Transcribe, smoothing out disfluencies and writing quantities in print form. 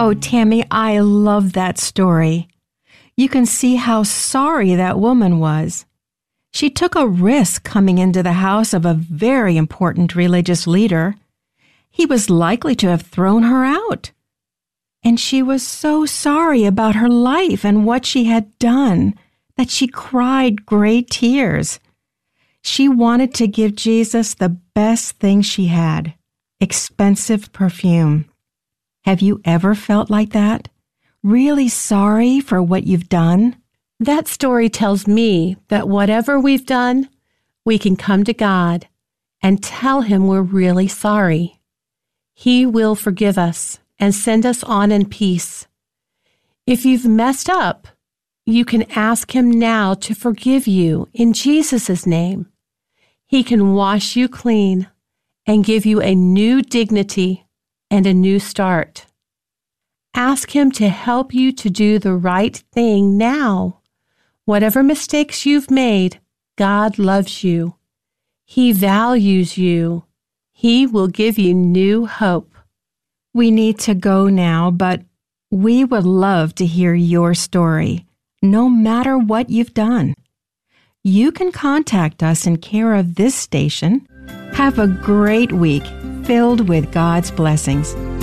Oh, Tammy, I love that story. You can see how sorry that woman was. She took a risk coming into the house of a very important religious leader. He was likely to have thrown her out. And she was so sorry about her life and what she had done that she cried great tears. She wanted to give Jesus the best thing she had, expensive perfume. Have you ever felt like that? Really sorry for what you've done? That story tells me that whatever we've done, we can come to God and tell Him we're really sorry. He will forgive us and send us on in peace. If you've messed up, you can ask Him now to forgive you in Jesus' name. He can wash you clean and give you a new dignity and a new start. Ask Him to help you to do the right thing now. Whatever mistakes you've made, God loves you. He values you. He will give you new hope. We need to go now, but we would love to hear your story, no matter what you've done. You can contact us in care of this station. Have a great week filled with God's blessings.